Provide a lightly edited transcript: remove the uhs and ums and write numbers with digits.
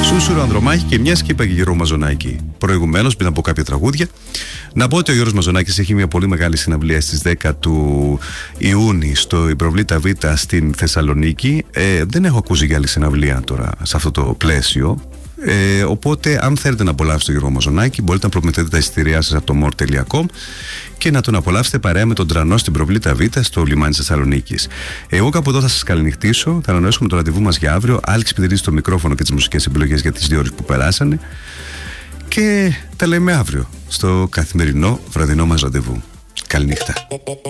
Σούσουρο Ανδρομάχη και μιας και είπα και Γιώργο Μαζονάκη προηγουμένως, πριν από κάποια τραγούδια, να πω ότι ο Γιώργος Μαζονάκης έχει μια πολύ μεγάλη συναυλία στις 10 του Ιούνιου στο Υπροβλήτα Β στην Θεσσαλονίκη. Δεν έχω ακούσει για άλλη συναυλία τώρα σε αυτό το πλαίσιο. Οπότε, αν θέλετε να απολαύσετε τον Γιώργο Μαζονάκη, μπορείτε να προμηθείτε τα εισιτήριά σας από το more.com και να τον απολαύσετε παρέα με τον Τρανό στην Προβλήτα Β στο λιμάνι της Θεσσαλονίκης. Εγώ κάπου εδώ θα σας καληνυχτήσω. Θα ανανεώσουμε το ραντεβού μας για αύριο. Άλεξ Πιτρίδης στο μικρόφωνο και τις μουσικές επιλογές για τις 2 ώρες που περάσανε. Και τα λέμε αύριο στο καθημερινό βραδινό μας ραντεβού. Καληνύχτα.